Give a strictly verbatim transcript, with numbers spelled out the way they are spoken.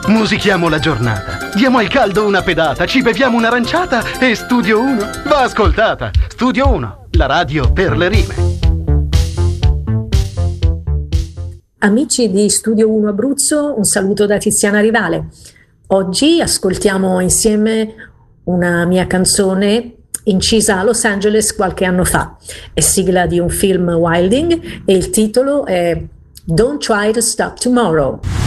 Musichiamo la giornata, diamo al caldo una pedata, ci beviamo un'aranciata e Studio uno va ascoltata. Studio uno, la radio per le rime. Amici di Studio uno Abruzzo, un saluto da Tiziana Rivale. Oggi ascoltiamo insieme una mia canzone incisa a Los Angeles qualche anno fa. È sigla di un film Wilding e il titolo è Don't Try to Stop Tomorrow.